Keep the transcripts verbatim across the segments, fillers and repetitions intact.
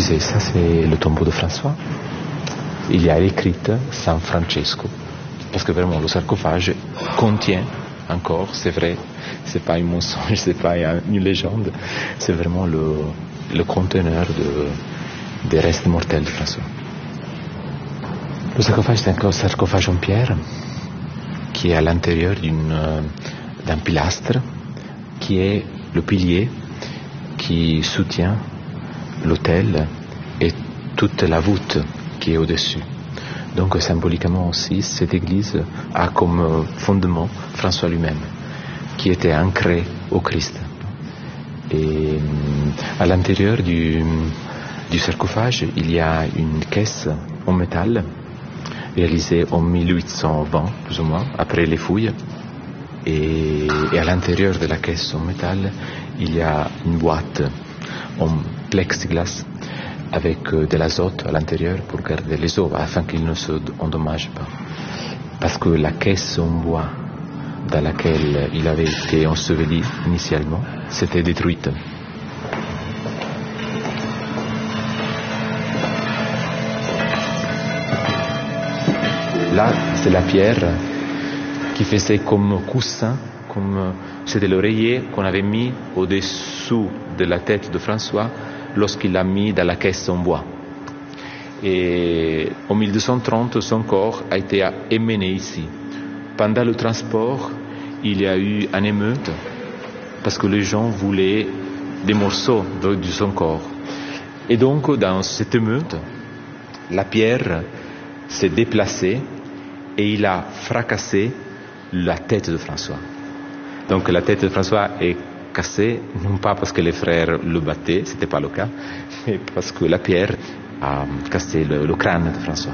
Excusez, ça c'est le tombeau de François. Il y a écrite San Francesco. Parce que vraiment, le sarcophage contient encore, c'est vrai, c'est pas un mensonge, c'est pas une légende, c'est vraiment le, le conteneur de, des restes mortels de François. Le sarcophage, c'est un sarcophage en pierre qui est à l'intérieur d'une, d'un pilastre qui est le pilier qui soutient l'autel et toute la voûte qui est au-dessus. Donc symboliquement aussi, cette église a comme fondement François lui-même, qui était ancré au Christ. Et à l'intérieur du, du sarcophage, il y a une caisse en métal, réalisée en mille huit cent vingt, plus ou moins, après les fouilles. Et, et à l'intérieur de la caisse en métal, il y a une boîte en plexiglas avec de l'azote à l'intérieur pour garder les os afin qu'ils ne se endommagent pas. Parce que la caisse en bois dans laquelle il avait été enseveli initialement s'était détruite. Là, c'est la pierre qui faisait comme coussin, comme c'était l'oreiller qu'on avait mis au-dessous de la tête de François lorsqu'il l'a mis dans la caisse en bois. Et en mille deux cent trente, son corps a été emmené ici. Pendant le transport, il y a eu une émeute parce que les gens voulaient des morceaux de, de son corps. Et donc, dans cette émeute, la pierre s'est déplacée et il a fracassé la tête de François. Donc la tête de François est cassée, non pas parce que les frères le battaient, c'était pas le cas, mais parce que la pierre a cassé le, le crâne de François.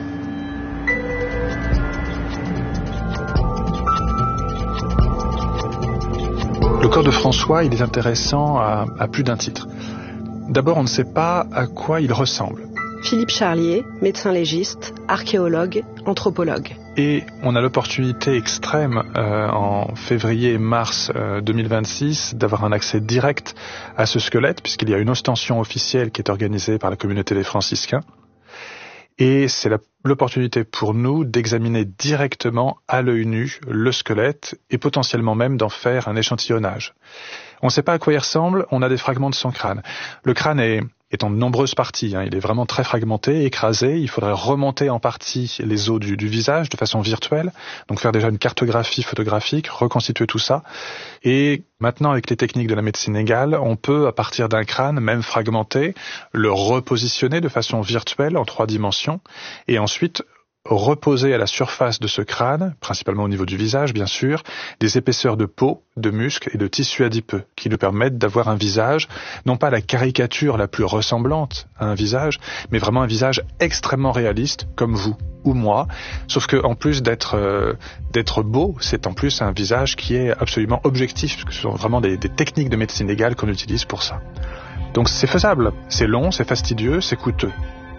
Le corps de François, il est intéressant à, à plus d'un titre. D'abord, on ne sait pas à quoi il ressemble. Philippe Charlier, médecin légiste, archéologue, anthropologue. Et on a l'opportunité extrême euh, en février et mars euh, deux mille vingt-six d'avoir un accès direct à ce squelette, puisqu'il y a une ostension officielle qui est organisée par la communauté des franciscains. Et c'est la, l'opportunité pour nous d'examiner directement à l'œil nu le squelette et potentiellement même d'en faire un échantillonnage. On ne sait pas à quoi il ressemble, on a des fragments de son crâne. Le crâne est, est en de nombreuses parties, hein. Il est vraiment très fragmenté, écrasé. Il faudrait remonter en partie les os du, du visage de façon virtuelle, donc faire déjà une cartographie photographique, reconstituer tout ça. Et maintenant, avec les techniques de la médecine égale, on peut, à partir d'un crâne, même fragmenté, le repositionner de façon virtuelle en trois dimensions, et ensuite reposer à la surface de ce crâne, principalement au niveau du visage bien sûr, des épaisseurs de peau, de muscles et de tissus adipeux qui nous permettent d'avoir un visage, non pas la caricature la plus ressemblante à un visage, mais vraiment un visage extrêmement réaliste, comme vous ou moi, sauf que en plus d'être euh, d'être beau, c'est en plus un visage qui est absolument objectif, parce que ce sont vraiment des, des techniques de médecine égale qu'on utilise pour ça. Donc c'est faisable, c'est long, c'est fastidieux, c'est coûteux.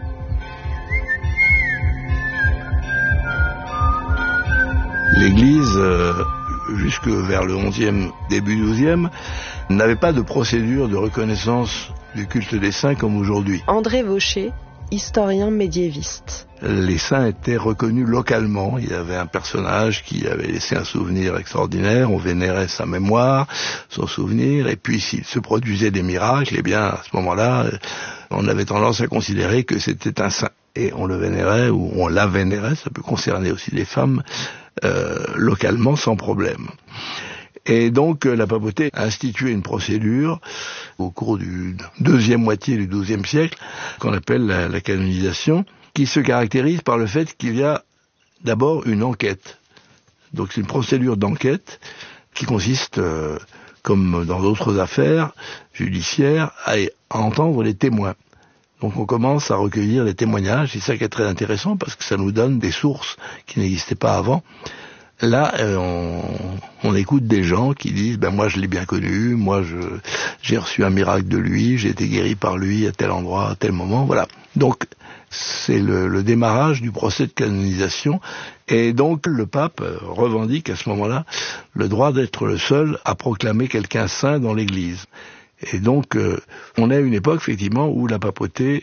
L'Église, euh, jusque vers le onzième, début douzième, n'avait pas de procédure de reconnaissance du culte des saints comme aujourd'hui. André Vaucher, historien médiéviste. Les saints étaient reconnus localement. Il y avait un personnage qui avait laissé un souvenir extraordinaire. On vénérait sa mémoire, son souvenir. Et puis, s'il se produisait des miracles, eh bien, à ce moment-là, on avait tendance à considérer que c'était un saint. Et on le vénérait, ou on la vénérait, ça peut concerner aussi les femmes, euh, localement, sans problème. Et donc, la papauté a institué une procédure au cours du deuxième moitié du douzième siècle, qu'on appelle la, la canonisation, qui se caractérise par le fait qu'il y a d'abord une enquête. Donc c'est une procédure d'enquête qui consiste, euh, comme dans d'autres affaires judiciaires, à, à entendre les témoins. Donc on commence à recueillir les témoignages, c'est ça qui est très intéressant parce que ça nous donne des sources qui n'existaient pas avant. Là, euh, on, on écoute des gens qui disent ben moi je l'ai bien connu, moi je j'ai reçu un miracle de lui, j'ai été guéri par lui à tel endroit, à tel moment, voilà. Donc c'est le, le démarrage du procès de canonisation et donc le pape revendique à ce moment-là le droit d'être le seul à proclamer quelqu'un saint dans l'Église. Et donc, euh, on est à une époque, effectivement, où la papauté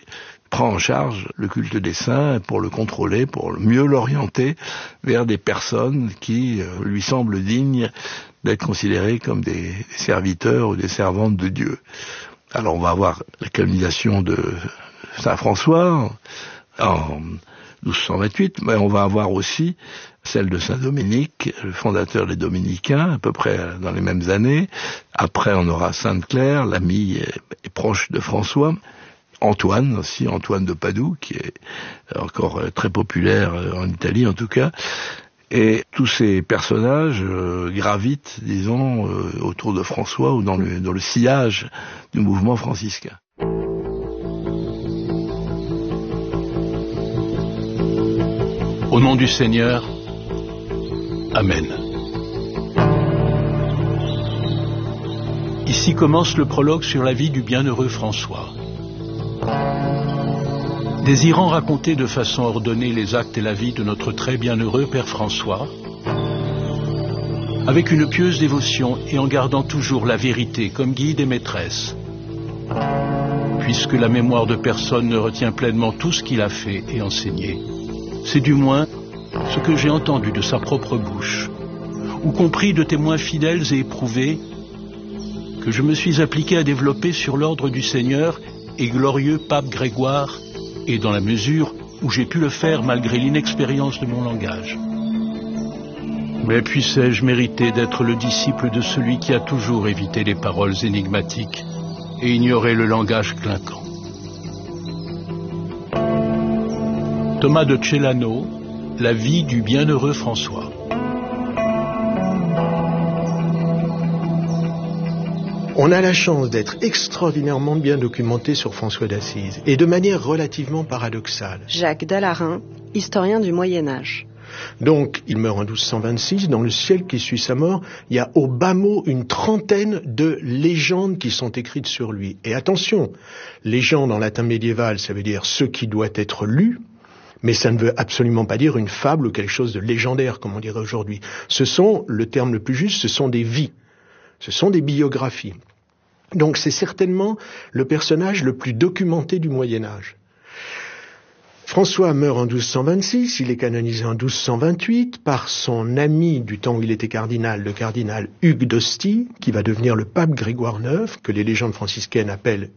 prend en charge le culte des saints pour le contrôler, pour mieux l'orienter vers des personnes qui euh, lui semblent dignes d'être considérées comme des serviteurs ou des servantes de Dieu. Alors on va avoir la canonisation de Saint François en douze cent vingt-huit, mais on va avoir aussi celle de Saint Dominique, le fondateur des Dominicains, à peu près dans les mêmes années. Après, on aura Sainte Claire, l'amie et proche de François. Antoine aussi, Antoine de Padoue, qui est encore très populaire en Italie en tout cas. Et tous ces personnages euh, gravitent, disons, euh, autour de François ou dans le, dans le sillage du mouvement franciscain. Au nom du Seigneur, Amen. Ici commence le prologue sur la vie du bienheureux François. Désirant raconter de façon ordonnée les actes et la vie de notre très bienheureux Père François, avec une pieuse dévotion et en gardant toujours la vérité comme guide et maîtresse, puisque la mémoire de personne ne retient pleinement tout ce qu'il a fait et enseigné, c'est du moins ce que j'ai entendu de sa propre bouche, ou compris de témoins fidèles et éprouvés, que je me suis appliqué à développer sur l'ordre du Seigneur et glorieux Pape Grégoire, et dans la mesure où j'ai pu le faire malgré l'inexpérience de mon langage. Mais puissais-je mériter d'être le disciple de celui qui a toujours évité les paroles énigmatiques et ignoré le langage clinquant. Thomas de Celano, La vie du bienheureux François. On a la chance d'être extraordinairement bien documenté sur François d'Assise, et de manière relativement paradoxale. Jacques Dallarin, historien du Moyen-Âge. Donc, il meurt en douze cent vingt-six, dans le siècle qui suit sa mort, il y a au bas mot une trentaine de légendes qui sont écrites sur lui. Et attention, légende en latin médiéval, ça veut dire ce qui doit être lu, mais ça ne veut absolument pas dire une fable ou quelque chose de légendaire, comme on dirait aujourd'hui. Ce sont, le terme le plus juste, ce sont des vies. Ce sont des biographies. Donc c'est certainement le personnage le plus documenté du Moyen-Âge. François meurt en douze cent vingt-six, il est canonisé en douze cent vingt-huit par son ami du temps où il était cardinal, le cardinal Hugues d'Ostie, qui va devenir le pape Grégoire neuf, que les légendes franciscaines appellent